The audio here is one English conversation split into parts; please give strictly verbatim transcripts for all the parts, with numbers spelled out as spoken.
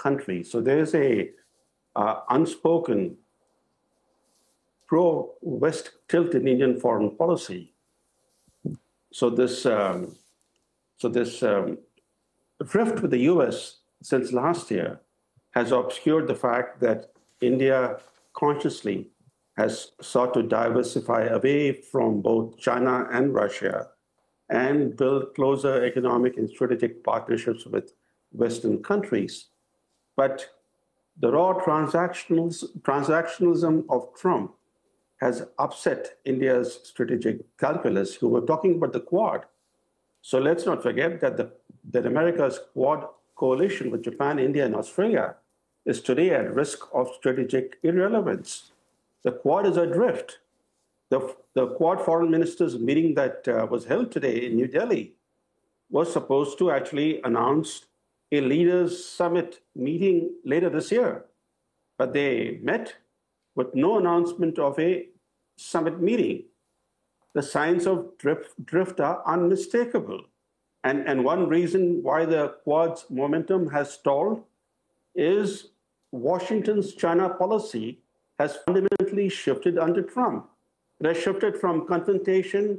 country. So there's a uh, unspoken pro-West tilt in Indian foreign policy. So this, um, so this um, rift with the U S since last year has obscured the fact that India consciously has sought to diversify away from both China and Russia and build closer economic and strategic partnerships with Western countries. But the raw transactionals, transactionalism of Trump has upset India's strategic calculus. We were talking about the Quad. So let's not forget that, the, that America's Quad coalition with Japan, India, and Australia is today at risk of strategic irrelevance. The Quad is adrift. The, the Quad foreign ministers meeting that uh, was held today in New Delhi was supposed to actually announce a leaders' summit meeting later this year. But they met with no announcement of a summit meeting. The signs of drift, drift are unmistakable. And, and one reason why the Quad's momentum has stalled is Washington's China policy has fundamentally shifted under Trump. It has shifted from confrontation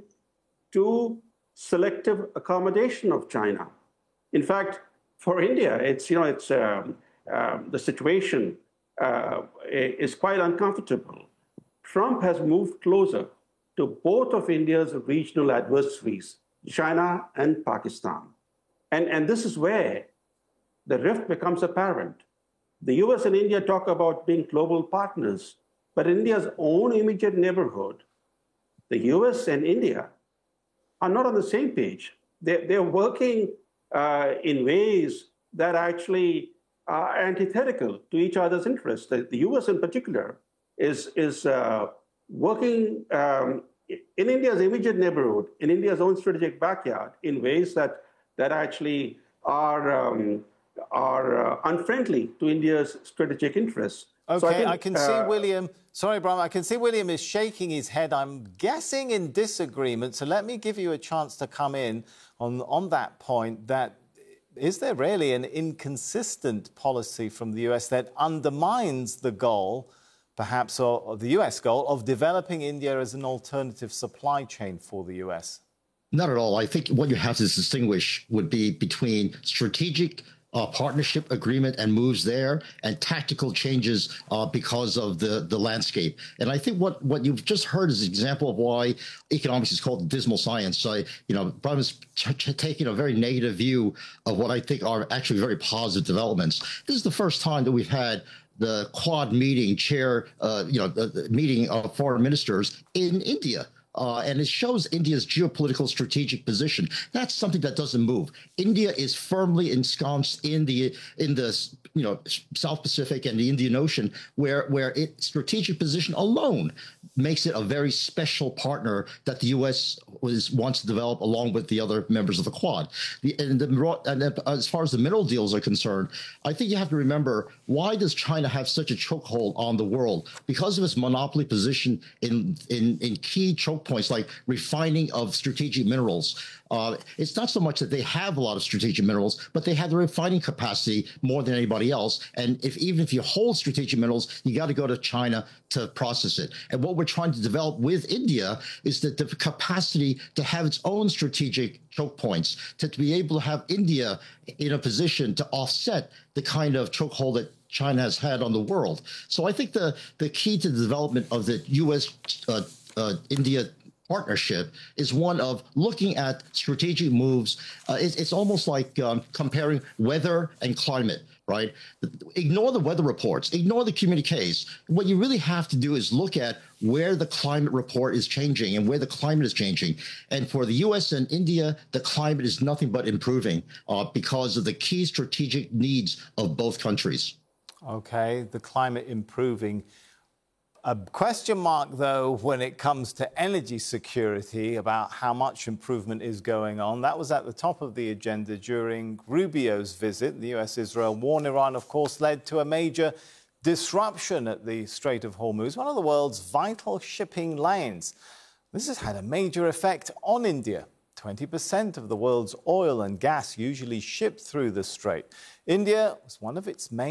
to selective accommodation of China. In fact, for India, it's, you know, it's, um, um, the situation uh, is quite uncomfortable. Trump has moved closer to both of India's regional adversaries, China and Pakistan. And, and this is where the rift becomes apparent. The U S and India talk about being global partners, but in India's own immediate neighborhood, the U S and India are not on the same page. They're, they're working uh, in ways that actually are antithetical to each other's interests. The, the U S in particular is, is uh, working um, in India's immediate neighborhood, in India's own strategic backyard, in ways that, that actually are, um, are uh, unfriendly to India's strategic interests. OK, so I, think, I can uh, see William... Sorry, Brian, I can see William is shaking his head. I'm guessing in disagreement. So let me give you a chance to come in on, on that point that is there really an inconsistent policy from the U S that undermines the goal, perhaps, or, or the U S goal of developing India as an alternative supply chain for the U S? Not at all. I think what you have to distinguish would be between strategic Uh, partnership agreement and moves there, and tactical changes uh, because of the the landscape. And I think what what you've just heard is an example of why economics is called dismal science. So, you know, Brian is taking a very negative view of what I think are actually very positive developments. This is the first time that we've had the Quad meeting chair, uh, you know, the, the meeting of foreign ministers in India. Uh, and it shows India's geopolitical strategic position. That's something that doesn't move. India is firmly ensconced in the in the you know South Pacific and the Indian Ocean, where where its strategic position alone makes it a very special partner that the U S was, wants to develop along with the other members of the Quad. The, and, the, and as far as the mineral deals are concerned, I think you have to remember, why does China have such a chokehold on the world? Because of its monopoly position in in, in key choke points like refining of strategic minerals. Uh, it's not so much that they have a lot of strategic minerals, but they have the refining capacity more than anybody else. And if even if you hold strategic minerals, you got to go to China to process it. And what we're trying to develop with India is that the capacity to have its own strategic choke points, to, to be able to have India in a position to offset the kind of chokehold that China has had on the world. So I think the, the key to the development of the U S uh, uh, India partnership is one of looking at strategic moves. Uh, it's, it's almost like um, comparing weather and climate, right? Ignore the weather reports, ignore the communiques. What you really have to do is look at where the climate report is changing and where the climate is changing. And for the U S and India, the climate is nothing but improving uh, because of the key strategic needs of both countries. Okay, the climate improving. A question mark, though, when it comes to energy security, about how much improvement is going on. That was at the top of the agenda during Rubio's visit. The U S-Israel war in Iran, of course, led to a major disruption at the Strait of Hormuz, one of the world's vital shipping lanes. This has had a major effect on India. twenty percent of the world's oil and gas usually shipped through the strait. India was one of its main